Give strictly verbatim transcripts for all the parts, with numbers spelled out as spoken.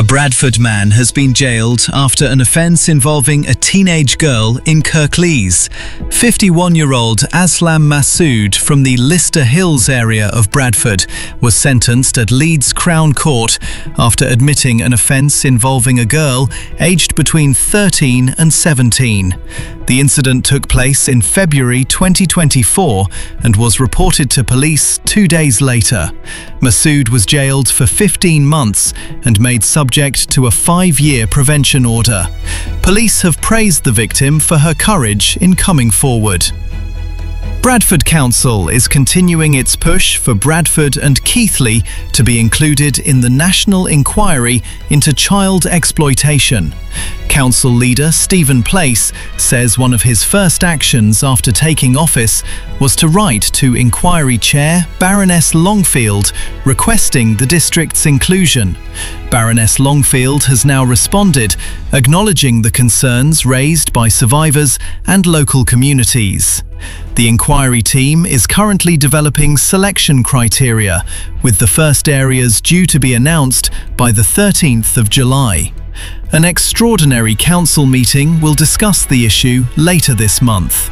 A Bradford man has been jailed after an offence involving a teenage girl in Kirklees. fifty-one-year-old Aslam Massoud from the Lister Hills area of Bradford was sentenced at Leeds Crown Court after admitting an offence involving a girl aged between thirteen and seventeen. The incident took place in February twenty twenty-four and was reported to police two days later. Massoud was jailed for fifteen months and made subject to a five-year prevention order. Police have praised the victim for her courage in coming forward. Bradford Council is continuing its push for Bradford and Keighley to be included in the National Inquiry into Child Exploitation. Council leader Stephen Place says one of his first actions after taking office was to write to Inquiry Chair Baroness Longfield requesting the district's inclusion. Baroness Longfield has now responded, acknowledging the concerns raised by survivors and local communities. The inquiry team is currently developing selection criteria, with the first areas due to be announced by the thirteenth of July. An extraordinary council meeting will discuss the issue later this month.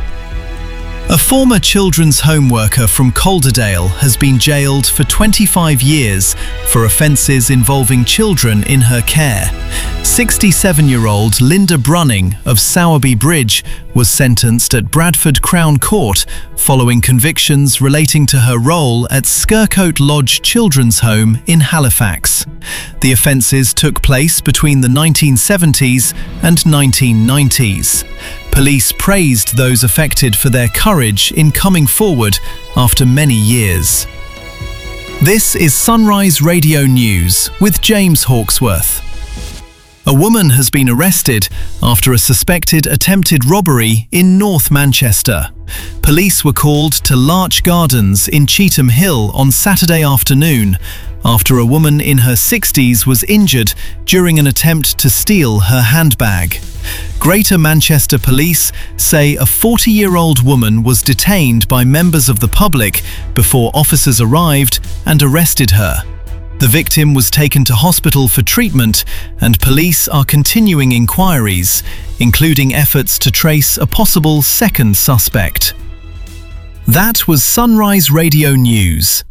A former children's home worker from Calderdale has been jailed for twenty-five years for offences involving children in her care. sixty-seven-year-old Linda Brunning of Sowerby Bridge was sentenced at Bradford Crown Court following convictions relating to her role at Skircote Lodge Children's Home in Halifax. The offences took place between the nineteen seventies and nineteen nineties. Police praised those affected for their courage in coming forward after many years. This is Sunrise Radio News with James Hawksworth. A woman has been arrested after a suspected attempted robbery in North Manchester. Police were called to Larch Gardens in Cheetham Hill on Saturday afternoon after a woman in her sixties was injured during an attempt to steal her handbag. Greater Manchester Police say a forty-year-old woman was detained by members of the public before officers arrived and arrested her. The victim was taken to hospital for treatment, and police are continuing inquiries, including efforts to trace a possible second suspect. That was Sunrise Radio News.